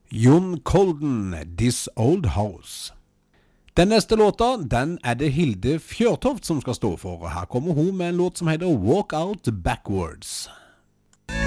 Jon Colden, This Old House. Den neste låta, den det Hilde Fjørtoft som skal stå for. Her kommer hun med en låt som heter Walk Out Backwards.